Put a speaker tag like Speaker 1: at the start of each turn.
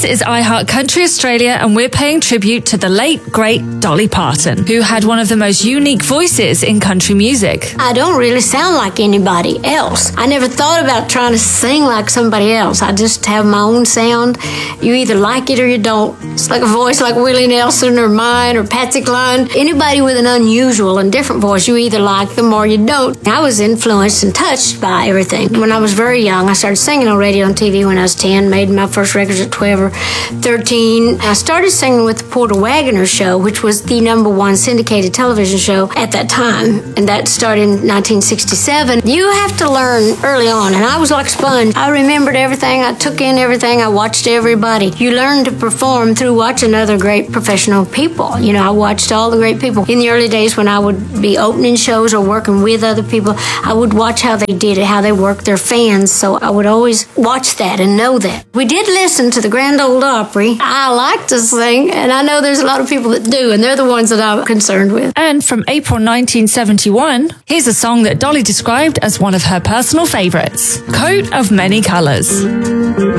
Speaker 1: This is iHeart Country Australia, and we're paying tribute to the late, great Dolly Parton, who had one of the most unique voices in country music.
Speaker 2: I don't really sound like anybody else. I never thought about trying to sing like somebody else. I just have my own sound. You either like it or you don't. It's like a voice like Willie Nelson or mine or Patsy Cline. Anybody with an unusual and different voice, you either like them or you don't. I was influenced and touched by everything. When I was very young, I started singing on radio and TV when I was 10, made my first records at 12 or 13. I started singing with the Porter Wagoner Show, which was the #1 syndicated television show at that time, and that started in 1967. You have to learn early on, and I was like a sponge. I remembered everything. I took in everything. I watched everybody. You learn to perform through watching other great professional people. You know, I watched all the great people. In the early days when I would be opening shows or working with other people, I would watch how they did it, how they worked their fans, so I would always watch that and know that. We did listen to the Grand Ole Opry. I like to sing, and I know there's a lot of people that do, and they're the ones that I'm concerned with.
Speaker 1: And from April 1971, here's a song that Dolly described as one of her personal favorites, Coat of Many Colors.